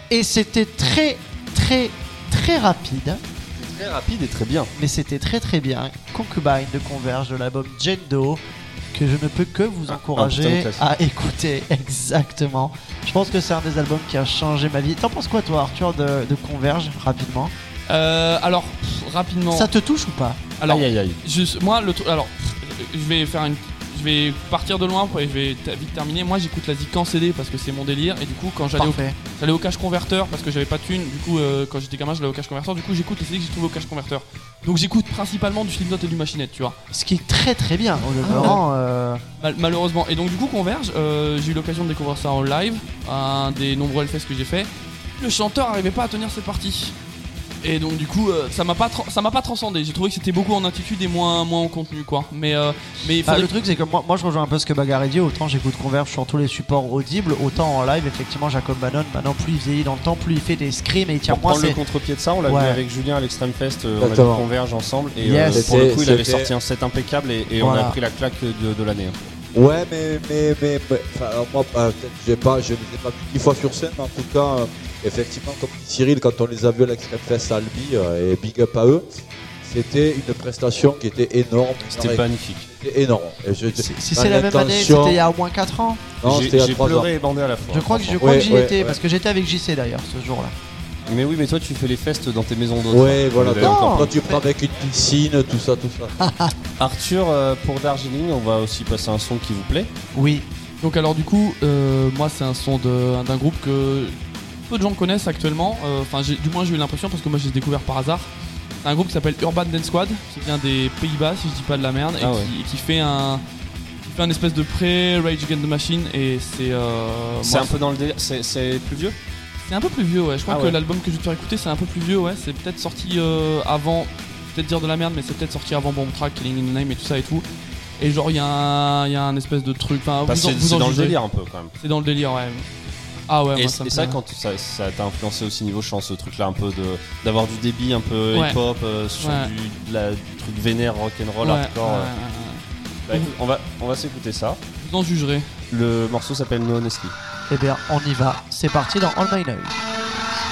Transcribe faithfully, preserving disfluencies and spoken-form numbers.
Et c'était très, très, très rapide. Très rapide et très bien. Mais c'était très très bien. Concubine de Converge de l'album Jendo, que je ne peux que vous encourager ah, à écouter. Exactement. Je pense que c'est un des albums qui a changé ma vie. T'en penses quoi toi, Arthur, de, de Converge, rapidement? euh, Alors, pff, rapidement. Ça te touche ou pas? Alors, aïe, aïe, aïe. Je, moi, le, alors, pff, je vais faire une... Je vais partir de loin et je vais t- vite terminer. Moi j'écoute la Zik en C D parce que c'est mon délire. Et du coup quand j'allais au, j'allais au cache converteur parce que j'avais pas de thune. Du coup euh, quand j'étais gamin j'allais au cache converteur. Du coup j'écoute les C D que j'ai trouvé au cache converteur. Donc j'écoute principalement du Slipknot et du Machinette, tu vois. Ce qui est très très bien au demeurant. Ah, euh... Mal- malheureusement. Et donc du coup Converge, euh, j'ai eu l'occasion de découvrir ça en live, un des nombreux Hellfest que j'ai fait. Le chanteur arrivait pas à tenir ses parties. Et donc du coup euh, ça m'a pas tra- ça m'a pas transcendé. J'ai trouvé que c'était beaucoup en attitude et moins moins en contenu quoi. Mais euh, mais bah, faudrait... le truc c'est que moi, moi je rejoins un peu ce que Bagarre dit. Autant j'écoute Converge sur tous les supports audibles, autant en live effectivement Jacob Bannon maintenant plus il vieillit dans le temps, plus il fait des screams et il tient Pour moins. prendre le contre-pied de ça, on l'a ouais. vu avec Julien à l'Extreme Fest, euh, on a vu Converge ensemble et yes. euh, pour le coup il avait c'était... sorti un set impeccable et, et voilà. on a pris la claque de, de l'année. Ouais, mais, mais, mais, mais alors moi, euh, j'ai pas, je ne les ai pas vu dix fois sur scène, mais en tout cas, euh, effectivement, comme dit Cyril, quand on les a vus à l'Extreme Fest à Albi, euh, et big up à eux, c'était une prestation qui était énorme. C'était magnifique. C'était énorme. Et je, si si c'est la même année, c'était il y a au moins quatre ans. Non, j'ai, c'était il y a j'ai trois pleuré ans. et bandé à la fois. Je crois que, je crois ouais, que j'y ouais, étais, ouais. parce que j'étais avec J C d'ailleurs ce jour-là. Mais oui, mais toi tu fais les festes dans tes maisons d'hôtes. Ouais, voilà. Non, toi tu prends avec une piscine, tout ça, tout ça. Arthur, euh, pour Darjeeling, on va aussi passer un son qui vous plaît. Oui. Donc alors du coup, euh, moi c'est un son de, d'un groupe que peu de gens connaissent actuellement. Enfin, euh, du moins j'ai eu l'impression parce que moi j'ai découvert par hasard. C'est un groupe qui s'appelle Urban Dance Squad, qui vient des Pays-Bas si je dis pas de la merde, et, ah qui, ouais. et qui fait un, qui fait un espèce de pré-Rage Against the Machine et c'est. Euh, c'est moi, un peu dans le délire. C'est, c'est plus vieux. C'est un peu plus vieux, ouais. Je crois ah que ouais. l'album que je vais te faire écouter c'est un peu plus vieux, ouais. C'est peut-être sorti euh, avant, peut-être dire de la merde, mais c'est peut-être sorti avant Bomb Track, Killing in the Name et tout ça et tout. Et genre il y, y a un espèce de truc. Enfin, bah, vous c'est en, vous c'est en dans jugerez. le délire un peu quand même. C'est dans le délire, ouais. Ah ouais. Et, moi, ça, et me ça, plaît. quand ça, ça t'a influencé aussi niveau chant, ce truc-là un peu de d'avoir du débit un peu ouais. hip-hop, euh, sur ouais. du, de la, du truc vénère, rock'n'roll, ouais, hardcore. ouais, Euh. ouais, Bah, écoute, on va on va s'écouter ça. Vous en jugerez. Le morceau s'appelle No Honestly. Eh bien, on y va. C'est parti dans All My Noise.